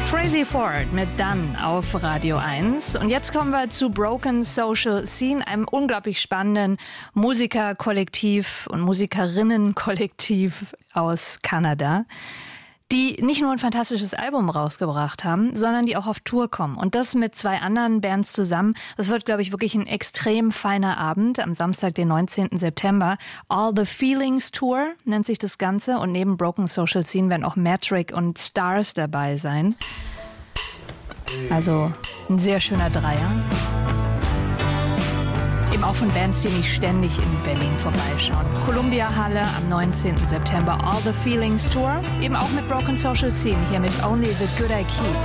Crazy Ford mit Done auf Radio 1. Und jetzt kommen wir zu Broken Social Scene, einem unglaublich spannenden Musikerkollektiv und Musikerinnenkollektiv aus Kanada, die nicht nur ein fantastisches Album rausgebracht haben, sondern die auch auf Tour kommen. Und das mit 2 anderen Bands zusammen. Das wird, glaube ich, wirklich ein extrem feiner Abend am Samstag, den 19. September. All the Feelings Tour nennt sich das Ganze. Und neben Broken Social Scene werden auch Metric und Stars dabei sein. Also ein sehr schöner Dreier. Eben auch von Bands, die nicht ständig in Berlin vorbeischauen. Columbia Halle am 19. September, All the Feelings Tour. Eben auch mit Broken Social Scene, hier mit Only the Good I Keep.